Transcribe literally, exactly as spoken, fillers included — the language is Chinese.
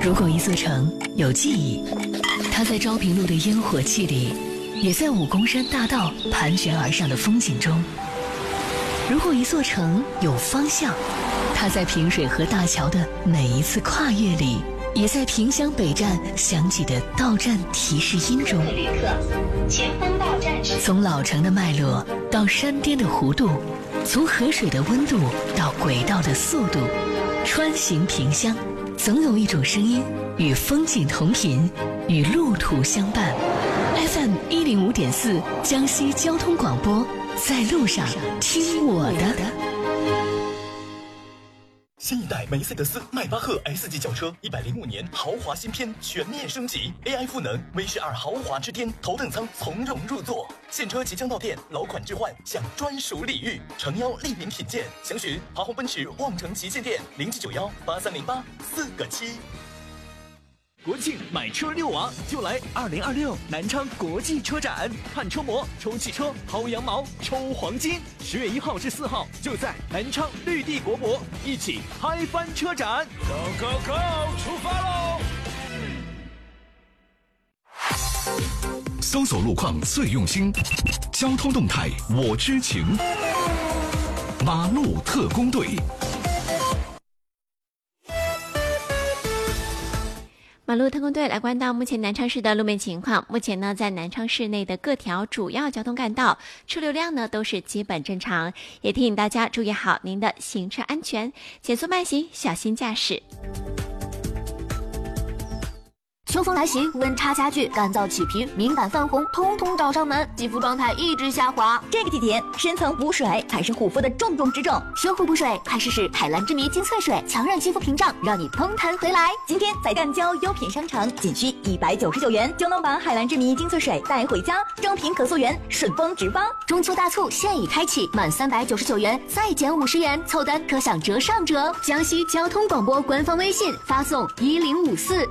如果一座城有记忆，它在昭平路的烟火气里，也在武功山大道盘旋而上的风景中。如果一座城有方向，它在平水河大桥的每一次跨越里，也在萍乡北站响起的到站提示音中。 旅客，前方到站是。 从老城的脉络到山巅的弧度，从河水的温度到轨道的速度，穿行萍乡，总有一种声音与风景同频，与路途相伴。F M 一零五点四，江西交通广播，在路上听我的。 新一代梅赛德斯迈巴赫 S 级轿车，一百零五年豪华新篇全面升级 ，A I 赋能 V 十二豪华之巅，头等舱从容入座。现车即将到店，老款置换享专属礼遇，诚邀莅临品鉴。详询华宏奔驰望城旗舰店零七九幺八三零八四个七。 国庆买车遛娃就来二零二六南昌国际车展，看车模、抽汽车、薅羊毛、抽黄金。十月一号至四号就在南昌绿地国博，一起嗨翻车展。Go go go， 出发喽！ 搜索路况最用心，交通动态我知情。马路特工队。 马路特工队来关到目前南昌市的路面情况。目前呢，在南昌市内的各条主要交通干道车流量呢都是基本正常，也提醒大家注意好您的行车安全，减速慢行，小心驾驶。 秋风来袭，温差加剧，干燥起皮，敏感泛红，通通找上门，肌肤状态一直下滑。 这个季节，深层补水才是护肤的重中之重。 修护补水，还试试海蓝之谜金萃水，强韧肌肤屏障，让你嘭弹回来。 今天在赣胶优品商城，仅需一百九十九元就能把海蓝之谜金萃水带回家，正品可溯源，顺丰直发。 中秋大促现已开启，满三百九十九元再减五十元，凑单可享折上折。江西交通广播官方微信发送一零五四。